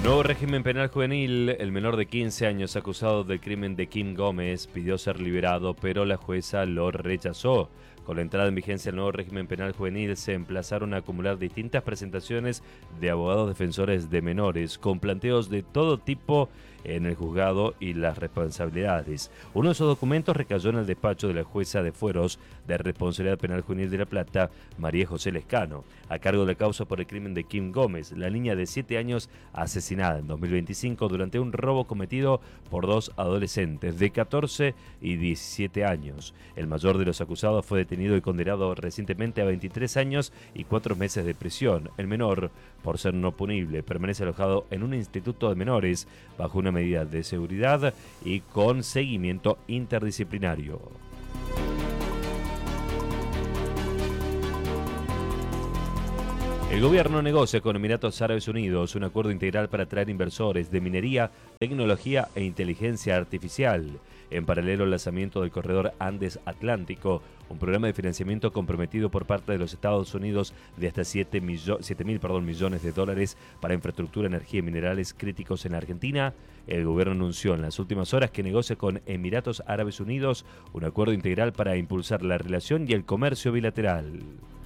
Nuevo régimen penal juvenil. El menor de 15 años acusado del crimen de Kim Gómez pidió ser liberado, pero la jueza lo rechazó. Con la entrada en vigencia del nuevo régimen penal juvenil se emplazaron a acumular distintas presentaciones de abogados defensores de menores con planteos de todo tipo en el juzgado y las responsabilidades. Uno de esos documentos recayó en el despacho de la jueza de fueros de responsabilidad penal juvenil de La Plata, María José Lescano, a cargo de la causa por el crimen de Kim Gómez, la niña de 7 años asesinada en 2025 durante un robo cometido por dos adolescentes de 14 y 17 años. El mayor de los acusados fue detenido y condenado recientemente a 23 años y 4 meses de prisión. El menor, por ser no punible, permanece alojado en un instituto de menores bajo una medida de seguridad y con seguimiento interdisciplinario. El gobierno negocia con Emiratos Árabes Unidos un acuerdo integral para atraer inversores de minería, tecnología e inteligencia artificial. En paralelo al lanzamiento del corredor Andes Atlántico, un programa de financiamiento comprometido por parte de los Estados Unidos de hasta 7.000 millones de dólares para infraestructura, energía y minerales críticos en la Argentina. El gobierno anunció en las últimas horas que negocia con Emiratos Árabes Unidos un acuerdo integral para impulsar la relación y el comercio bilateral.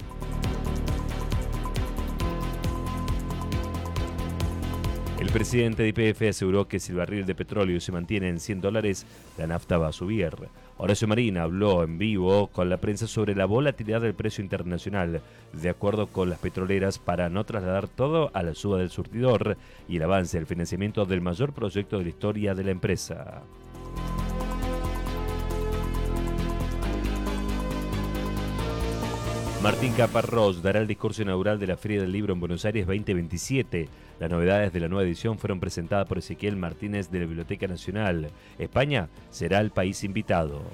El presidente de YPF aseguró que si el barril de petróleo se mantiene en $100, la nafta va a subir. Horacio Marín habló en vivo con la prensa sobre la volatilidad del precio internacional, de acuerdo con las petroleras, para no trasladar todo a la suba del surtidor y el avance del financiamiento del mayor proyecto de la historia de la empresa. Martín Caparrós dará el discurso inaugural de la Feria del Libro en Buenos Aires 2027. Las novedades de la nueva edición fueron presentadas por Ezequiel Martínez de la Biblioteca Nacional. España será el país invitado.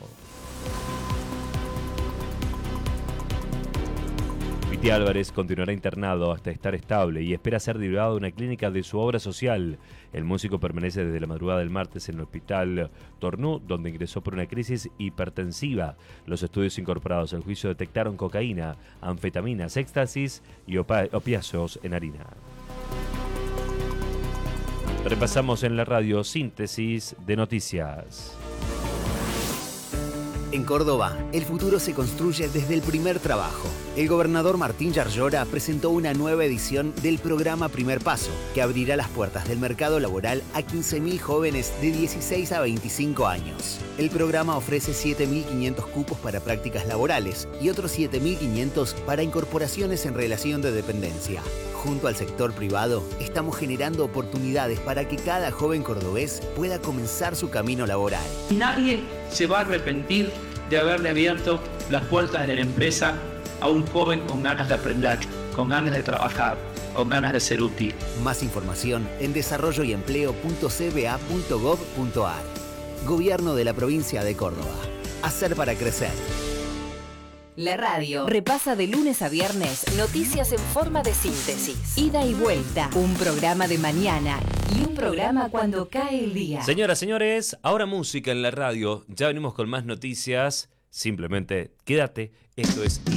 Piti Álvarez continuará internado hasta estar estable y espera ser liberado de una clínica de su obra social. El músico permanece desde la madrugada del martes en el hospital Tornú, donde ingresó por una crisis hipertensiva. Los estudios incorporados al juicio detectaron cocaína, anfetaminas, éxtasis y opiáceos en harina. Repasamos en la radio síntesis de noticias. En Córdoba, el futuro se construye desde el primer trabajo. El gobernador Martín Yarlora presentó una nueva edición del programa Primer Paso, que abrirá las puertas del mercado laboral a 15.000 jóvenes de 16 a 25 años. El programa ofrece 7.500 cupos para prácticas laborales y otros 7.500 para incorporaciones en relación de dependencia. Junto al sector privado, estamos generando oportunidades para que cada joven cordobés pueda comenzar su camino laboral. Nadie se va a arrepentir de haberle abierto las puertas de la empresa a un joven con ganas de aprender, con ganas de trabajar, con ganas de ser útil. Más información en desarrolloyempleo.cba.gov.ar. Gobierno de la provincia de Córdoba. Hacer para crecer. La radio repasa de lunes a viernes noticias en forma de síntesis. Ida y vuelta. Un programa de mañana y un programa cuando cae el día. Señoras, señores, ahora música en la radio. Ya venimos con más noticias. Simplemente quédate. Esto es